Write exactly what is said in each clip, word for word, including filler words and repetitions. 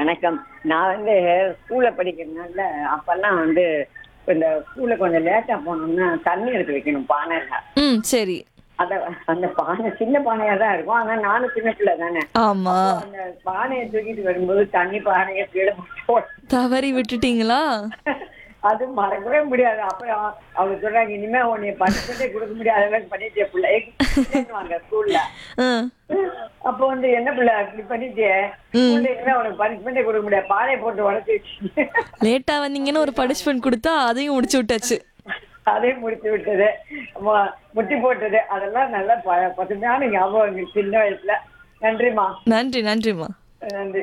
வணக்கம். நான் வந்து ஸ்கூல்ல படிக்கிறதுனால அப்பெல்லாம் வந்து இந்த ஸ்கூல்ல கொஞ்சம் லேட்டா போனோம்னா தண்ணி எடுத்து வைக்கணும் பானையில. ம் சரி. அத அந்த பானை சின்ன பானையா தான் இருக்கும். ஆனா நானும் சின்ன பிள்ளை தானே. ஆமா. அப்போ அந்த பானையை தூக்கிட்டு வரும்போது தண்ணி பானையை கீழே போட்டு தவறி விட்டுட்டீங்களா? அது மறக்கவே முடியாது. அப்புறம் அவங்க சொல்றாங்க, இனிமே உன்னைய பனிஷ்மெண்டே கொடுக்க முடியாத அளவுக்கு பண்ணிட்டே பிள்ளைங்க ஸ்கூல்ல. ஆ. அப்போ வந்து என்ன பிள்ளை அப்படி பண்ணிட்டே ஸ்கூல்ல இனிமே உனக்கு பனிஷ்மெண்டே கொடுக்க முடியாது, பானையை போட்டு உடச்சு லேட்டா வந்தீங்கன்னு ஒரு பனிஷ்மெண்ட் கொடுத்தா அதையும் முடிச்சு விட்டாச்சு. அதையும் முடிச்சு விட்டது, மு- முட்டி போட்டது. அதெல்லாம் நல்ல ப- பசுமையான ஞாபகம் சின்ன வயசுல. நன்றிமா. நன்றி நன்றிம்மா. நன்றி.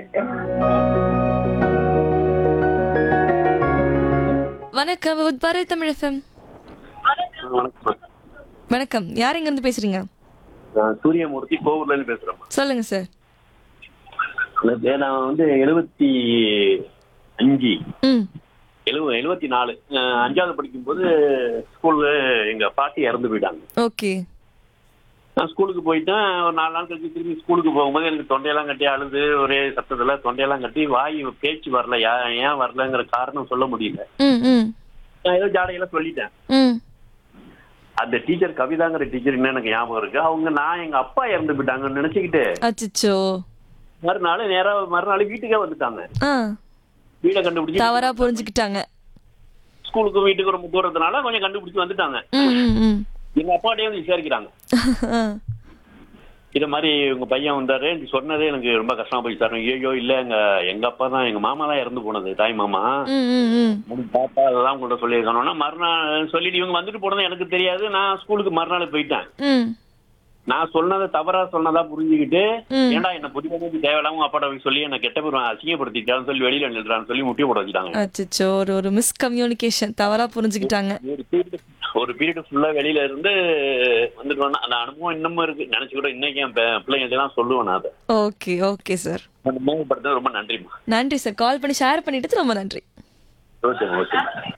வணக்கம் உட்பாறை தமிழ் எஃப்எம். வணக்கம். வணக்கம், யார் எங்க இருந்து பேசுறீங்க? நான் சூரியமூர்த்தி கோவூர்ல இருந்து பேசுறேன். சொல்லுங்க சார். எனக்கு நான் வந்து எழுபத்தி அஞ்சு ம் எழுப எழுபத்தி நாலு அஞ்சாவது படிக்கும்போது ஸ்கூல்ல எங்க பாட்டி இறந்து போயிட்டாங்க. ஓகே. நான் ஸ்கூலுக்கு போயிட்டேன். ஒரு நாலு நாள் கழிச்சு திரும்பி ஸ்கூலுக்கு போகும்போது எனக்கு தொண்டையெல்லாம் கட்டி அழுது ஒரே சத்தத்துல தொண்டையெல்லாம் கட்டி வாய் பேச்சு வரல. யா- ஏன் வரலங்கிற காரணம் சொல்ல முடியல. ம் ம் நான் ஏதோ ஜாடையெல்லாம் சொல்லிட்டேன். ம் அந்த டீச்சர் கவிதாங்கிற டீச்சர் என்ன எனக்கு ஞாபகம் இருக்கு. அவங்க நான் எங்க அப்பா இறந்து போயிட்டாங்கன்னு நினைச்சுக்கிட்டு அச்சச்சோ. மறுநாள் நேரா மறுநாள் வீட்டுக்கே வந்துட்டாங்க. ஆ. வீடை கண்டுபிடிச்சு தவறா புரிஞ்சுக்கிட்டாங்க. ஸ்கூலுக்கு வீட்டுக்கு ரொம்ப தூரத்தினால கொஞ்சம் கண்டுபிடிச்சு வந்துட்டாங்க. ம் ம் ம் எங்க அப்பாட்டே வந்து விசாரிக்கிறாங்க. ஆ. இத மாதிரி உங்க பையன் வந்தாரு நீ சொன்னதே எனக்கு ரொம்ப கஷ்டமா போய் சார். ஐயோ இல்ல எங்க எங்க அப்பா தான் எங்க மாமா தான் இறந்து போனது, தாய் மாமா. ம் ம் ம் உங்க பாப்பா அதெல்லாம் உங்கள்ட்ட சொல்லியிருக்கானோன்னா மறுநாள் சொல்லிட்டு இவங்க வந்துட்டு போனது எனக்கு தெரியாது. நான் ஸ்கூலுக்கு மறுநாள் போயிட்டேன். ம் நான் சொன்னதை தவறா சொன்னதா புரிஞ்சுக்கிட்டு ம். ஏன்டா என்ன புரியாத தேவையில்லாம உங்க அப்பாட்ட போய் சொல்லி என்ன கெட்ட பேர் அசிங்கப்படுத்திட்டான்னு சொல்லி வெளியில நின்றான்னு சொல்லி முட்டி போட வச்சுட்டாங்க. அச்சச்சோ, ஒரு ஒரு மிஸ்கம்யூனிகேஷன், தவறா புரிஞ்சுக்கிட்டாங்க. ஒரு பீரியட் ஒரு பீரியட் ஃபுல்லா வெளியில இருந்து வந்துட்டு வந்தேன். அந்த அனுபவம் இன்னமும் இருக்கு. நினைச்சு கூட இன்னைக்கு என் பே- பிள்ளைங்கள்ட்ட எல்லாம் சொல்லுவேன் நான் அதை. Okay okay sir. அந்த மேம்படுத்த ரொம்ப நன்றிம்மா. நன்றி சார், கால் பண்ணி ஷேர் பண்ணிட்டு ரொம்ப நன்றி. Okay okay.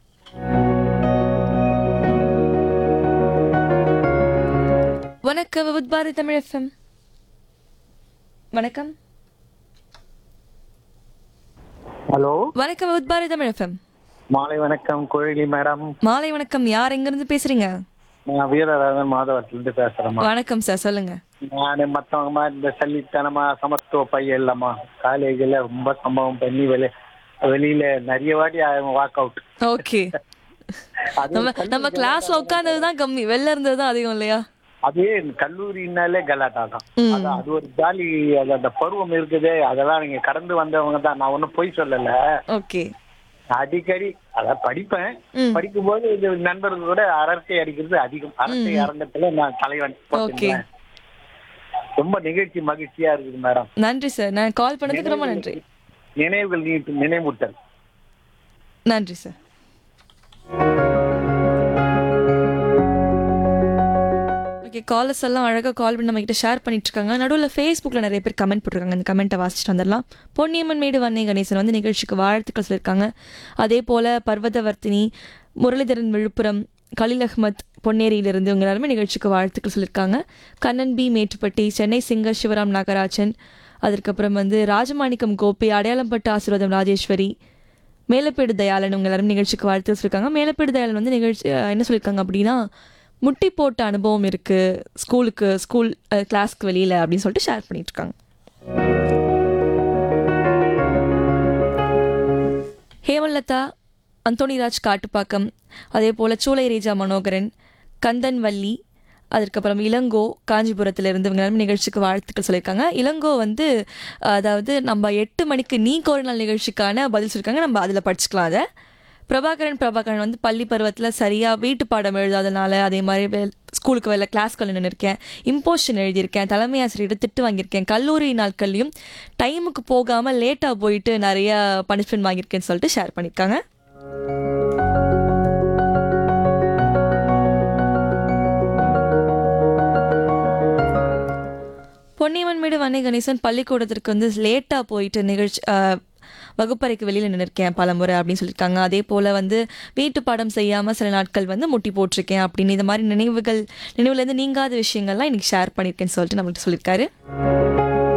வணக்கம் உட்பாறை தமிழ் எஃப்எம். வணக்கம். ஹலோ, வணக்கம் உட்பாறை தமிழ் எஃப்எம். மாலை வணக்கம் குழலி மேடம். மாலை வணக்கம், யார் எங்க இருந்து பேசுறீங்க? நான் வீரராகவன் மாதவரத்துல இருந்து பேசுறேம்மா. வணக்கம் சார், சொல்லுங்க. நான் மத்தவங்க மாதிரி இந்த சல்லித்தனமா சமத்துவ பையன் இல்லம்மா. காலேஜ்ல ரொம்ப சம்பவம் பண்ணி வெளி வெளியில நிறைய வாட்டி வாக் அவுட். ஓகே. நம்ம நம்ம கிளாஸ்ல உட்கார்ந்ததுதான் கம்மி, வெளில இருந்ததுதான் அதிகம் இல்லையா? அதே கல்லூரினாலே கலாட்டா தான். ம். அதான் அது ஒரு ஜாலி. அது அந்த பருவம் இருக்குது. அதெல்லாம் நீங்க கடந்து வந்தவங்க தான். நான் ஒன்னும் பொய் சொல்லல. ஓகே. அடிக்கடி அதான் படிப்பேன். ம். படிக்கும் போது இது நண்பர்கள் கூட அரட்டை அடிக்கிறது அதிகம். அரட்டை அரங்கத்துல நான் தலைவன். ஓகே. ரொம்ப நிகழ்ச்சி மகிழ்ச்சியா இருக்குது மேடம். நன்றி சார், நான் கால் பண்ணதுக்கு ரொம்ப நன்றி. நினைவுகள் நீட்டு நினைவூட்டல். நன்றி சார். ஓகே, காலர்ஸ் எல்லாம் அழகாக கால் பண்ணி நம்ம கிட்ட ஷேர் பண்ணிட்டு இருக்காங்க. நடுவில் ஃபேஸ்புக்கில் நிறைய பேர் கமெண்ட் போட்டிருக்காங்க. அந்த கமெண்ட்டை வாசிச்சுட்டு வந்துடலாம். பொன்னியம்மன் மேடு வன்னே கணேசன் வந்து நிகழ்ச்சிக்கு வாழ்த்துக்கள் சொல்லியிருக்காங்க. அதே போல் பர்வதவர்த்தினி, முரளிதரன் விழுப்புரம், கலில் அஹ்மத் பொன்னேரியிலிருந்து இவங்க எல்லாருமே நிகழ்ச்சிக்கு வாழ்த்துக்கள் சொல்லியிருக்காங்க. கண்ணன் பி மேட்டுப்பட்டி, சென்னை சிங்கர் சிவராம் நாகராஜன், அதற்கப்புறம் வந்து ராஜமாணிக்கம் கோபி, அடையாளம்பட்டு ஆசீர்வாதம் ராஜேஸ்வரி, மேலப்பேடு தயாளன் இவங்க எல்லாரும் நிகழ்ச்சிக்கு வாழ்த்து சொல்லியிருக்காங்க. மேலப்பேடு தயாளன் வந்து நிகழ்ச்சி அஹ், என்ன சொல்லியிருக்காங்க அப்படின்னா, முட்டி போட்ட அனுபவம் இருக்கு ஸ்கூலுக்கு ஸ்கூல் கிளாஸ்க்கு வெளியில அப்படின்னு சொல்லிட்டு ஷேர் பண்ணிட்டு இருக்காங்க. ஹேமலதா, அந்தோணிராஜ் காட்டுப்பாக்கம், அதே போல் சூளை ரேஜா மனோகரன், கந்தன் வள்ளி, அதற்கப்புறம் இளங்கோ காஞ்சிபுரத்தில் இவங்க எல்லாரும் நிகழ்ச்சிக்கு வாழ்த்துக்கள் சொல்லியிருக்காங்க. இளங்கோ வந்து அதாவது நம்ம எட்டு மணிக்கு நீ ஒரு நாள் நிகழ்ச்சிக்கான பதில் சொல்லியிருக்காங்க. நம்ம அதில் படிச்சுக்கலாம். அதை பிரபாகரன் பிரபாகரன் வந்து பள்ளி பருவத்தில் சரியாக வீட்டு பாடம் எழுதாதனால, அதே மாதிரி வெ ஸ்கூலுக்கு வெளில கிளாஸ்கள் நின்று இருக்கேன், இம்போஷன் எழுதியிருக்கேன், தலைமை ஆசிரியர் திட்டு வாங்கியிருக்கேன், கல்லூரி நாட்கள்லையும் டைமுக்கு போகாமல் லேட்டாக போயிட்டு நிறைய பனிஷ்மெண்ட் வாங்கியிருக்கேன்னு சொல்லிட்டு ஷேர் பண்ணியிருக்காங்க. பொன்னியம்மன் மேடு வன்னே கணேசன் பள்ளிக்கூடத்திற்கு வந்து லேட்டாக போயிட்டு நிகழ்ச்சி வகுப்பறைக்கு வெளியில் நின்றுருக்கேன் பல முறை அப்படின்னு சொல்லியிருக்காங்க. அதே போல் வந்து வீட்டு பாடம் செய்யாமல் சில நாட்கள் வந்து முட்டி போட்டிருக்கேன் அப்படின்னு இந்த மாதிரி நினைவுகள் நினைவுலேருந்து நீங்காத விஷயங்கள்லாம் இன்னைக்கு ஷேர் பண்ணியிருக்கேன்னு சொல்லிட்டு நம்மள்கிட்ட சொல்லியிருக்காரு.